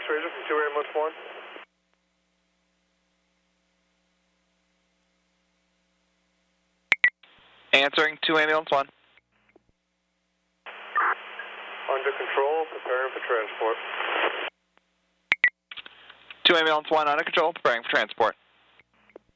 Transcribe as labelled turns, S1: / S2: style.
S1: Razor from 2 Ambulance 1.
S2: Answering 2 Ambulance 1.
S1: Under control, preparing for transport.
S2: 2 Ambulance 1 under control, preparing for transport.